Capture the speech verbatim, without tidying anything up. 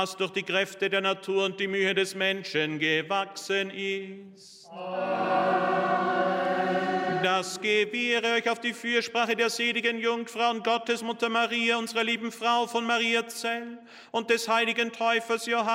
das durch die Kräfte der Natur und die Mühe des Menschen gewachsen ist. Amen. Das gewähre euch auf die Fürsprache der seligen Jungfrau und Gottesmutter Maria, unserer lieben Frau von Mariazell und des heiligen Täufers Johannes,